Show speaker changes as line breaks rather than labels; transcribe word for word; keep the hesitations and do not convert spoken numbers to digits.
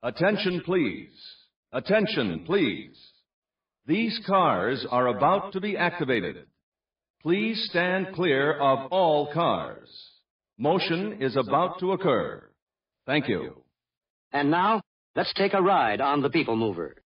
Attention, please. Attention, please. These cars are about to be activated. Please stand clear of all cars. Motion is about to occur. Thank you.
And now, let's take a ride on the People Mover.